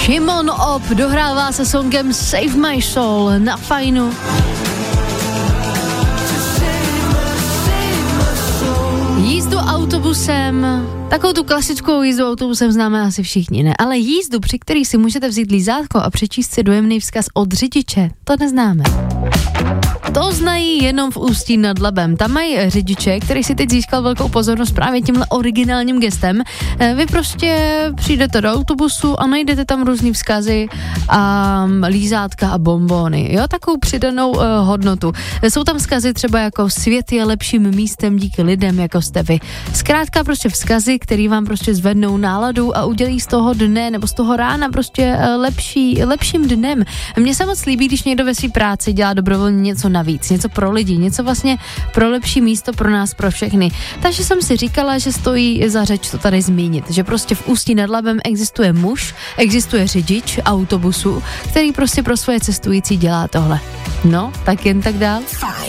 Šimon Op dohrává se songem Save My Soul na Fajnu. Jízdu autobusem, takovou tu klasickou jízdu autobusem známe asi všichni, ne? Ale jízdu, při který si můžete vzít lízátko a přečíst si dojemný vzkaz od řidiče, to neznáme. To znají jenom v Ústí nad Labem. Tam mají řidiče, který si teď získal velkou pozornost právě tímhle originálním gestem. Vy prostě přijdete do autobusu a najdete tam různý vzkazy a lízátka a bonbony. Jo, takovou přidanou hodnotu. Jsou tam vzkazy třeba jako svět je lepším místem díky lidem, jako jste vy. Zkrátka prostě vzkazy, který vám prostě zvednou náladu a udělí z toho dne nebo z toho rána prostě lepším dnem. Mně se moc líbí, když někdo ve své práci dělá dobrovolně něco navíc, něco pro lidi, něco vlastně pro lepší místo pro nás, pro všechny. Takže jsem si říkala, že stojí za řeč to tady zmínit, že prostě v Ústí nad Labem existuje muž, existuje řidič autobusu, který prostě pro svoje cestující dělá tohle. No, tak jen tak dál.